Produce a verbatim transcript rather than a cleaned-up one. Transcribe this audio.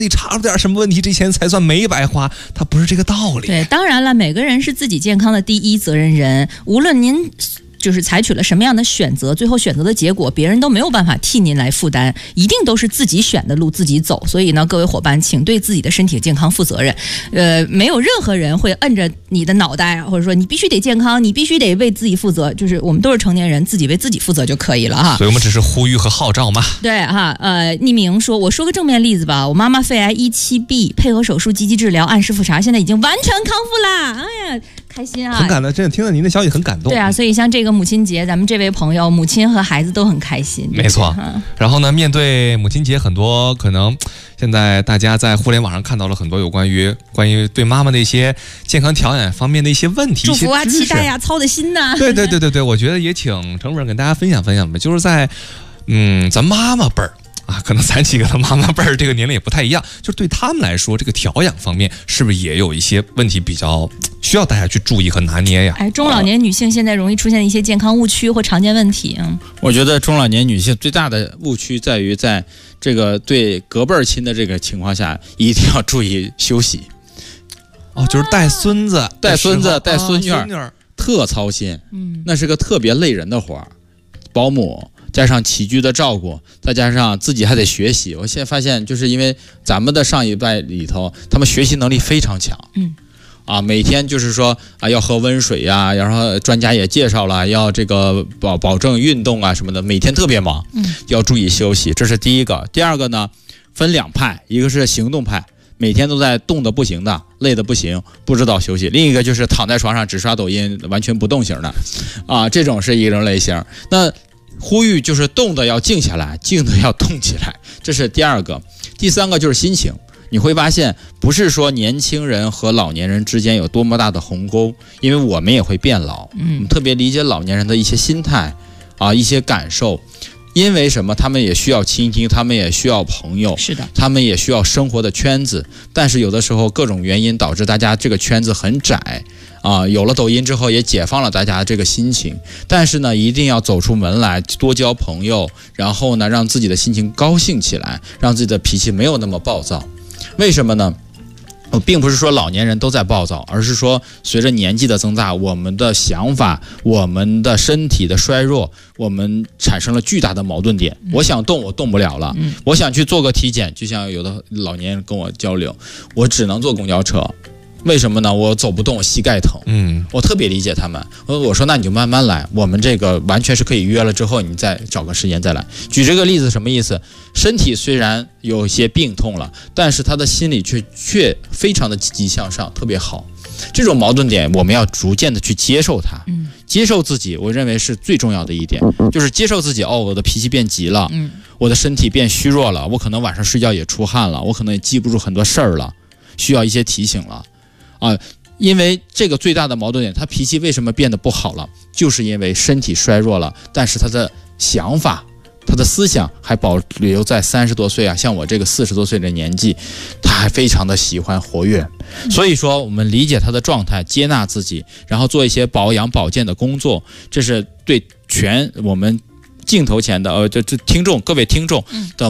得查出点什么问题，这钱才算没白花，它不是这个道理。 对，当然了，每个人是自己健康的第一责任人，无论您就是采取了什么样的选择，最后选择的结果别人都没有办法替您来负担，一定都是自己选的路自己走。所以呢，各位伙伴，请对自己的身体健康负责任。呃，没有任何人会摁着你的脑袋，或者说你必须得健康，你必须得为自己负责。就是我们都是成年人，自己为自己负责就可以了哈。 所以我们只是呼吁和号召嘛。 对哈，呃，匿名说，我说个正面例子吧，我妈妈肺癌一期 B， 配合手术积极治疗，按时复查，现在已经完全康复啦。哎呀，开心啊！ 很感动，真的听到您的消息很感动。 对啊，所以像这个母亲节，咱们这位朋友母亲和孩子都很开心。 没错。然后呢，面对母亲节，很多可能现在大家在互联网上看到了很多有关于关于对妈妈的一些健康调养方面的一些问题、 祝福啊、 一些期待呀、啊、操的心呐、啊。 对对对对对，我觉得也请程主任跟大家分享分享吧，就是在嗯咱妈妈辈儿。啊，可能咱几个的妈妈辈儿这个年龄也不太一样，就是对他们来说，这个调养方面是不是也有一些问题比较需要大家去注意和拿捏呀？ 哎，中老年女性现在容易出现一些健康误区或常见问题。嗯， 我觉得中老年女性最大的误区在于，在这个对隔辈儿亲的这个情况下，一定要注意休息。 哦，就是带孙子、 带孙子、带孙女儿、 啊、孙女儿特操心。 嗯， 那是个特别累人的活儿，保姆。加上起居的照顾，再加上自己还得学习。我现在发现，就是因为咱们的上一代里头，他们学习能力非常强。 嗯， 啊，每天就是说啊，要喝温水呀、啊，然后专家也介绍了，要这个保保证运动啊什么的，每天特别忙。 嗯， 要注意休息，这是第一个。第二个呢，分两派，一个是行动派，每天都在动的不行的，累的不行，不知道休息；另一个就是躺在床上只刷抖音，完全不动型的，啊，这种是一种类型。那呼吁就是动的要静下来，静的要动起来，这是第二个。第三个就是心情，你会发现不是说年轻人和老年人之间有多么大的鸿沟，因为我们也会变老，嗯，特别理解老年人的一些心态啊，一些感受。因为什么？他们也需要倾听，他们也需要朋友， 是的， 他们也需要生活的圈子。但是有的时候各种原因导致大家这个圈子很窄啊。有了抖音之后，也解放了大家这个心情。但是呢，一定要走出门来，多交朋友，然后呢，让自己的心情高兴起来，让自己的脾气没有那么暴躁。为什么呢？我并不是说老年人都在暴躁，而是说随着年纪的增大，我们的想法、我们的身体的衰弱，我们产生了巨大的矛盾点。我想动，我动不了了；我想去做个体检，就像有的老年人跟我交流，我只能坐公交车。为什么呢？我走不动，我膝盖疼。嗯，我特别理解他们。我我说那你就慢慢来，我们这个完全是可以约了之后，你再找个时间再来。举这个例子什么意思？身体虽然有些病痛了，但是他的心理却却非常的积极向上，特别好。这种矛盾点我们要逐渐的去接受它，嗯，接受自己，我认为是最重要的一点，就是接受自己。哦，我的脾气变急了，嗯，我的身体变虚弱了，我可能晚上睡觉也出汗了，我可能也记不住很多事儿了，需要一些提醒了。啊，因为这个最大的矛盾点，他脾气为什么变得不好了？就是因为身体衰弱了，但是他的想法、他的思想还保留在三十多岁啊，像我这个四十多岁的年纪，他还非常的喜欢活跃。所以说，我们理解他的状态，接纳自己，然后做一些保养保健的工作，这是对全我们镜头前的呃，这这听众各位听众的